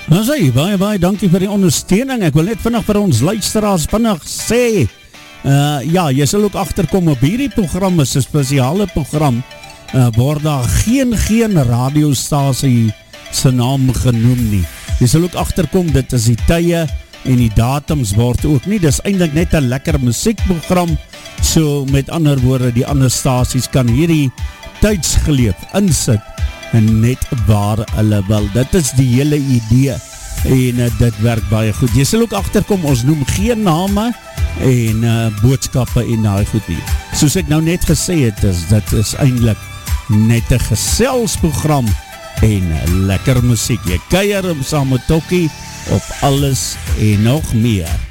Nou sê, baie dankie vir die ondersteuning. Ek wil net vinnig vir ons luisteraars vinnig sê, ja, jy sal ook agterkom op hierdie program, is 'n spesiale program, word daar geen radiostasie se naam genoem nie. Jy sal ook agterkom, dit is die tye en die datums word ook nie, dis eintlik net 'n lekker musiekprogram, so met ander woorde, die ander stasies kan hierdie tydsgeleef insit en net waar hulle wil. Dit is die hele idee en dit werk baie goed. Jy sal ook agterkom, ons noem geen name en boodskappe en daai goed nie. Soos ek nou net gesê het, dit is eintlik net 'n geselsprogram en lekker musiek. Jy kuier saam met Tokkie op alles en nog meer.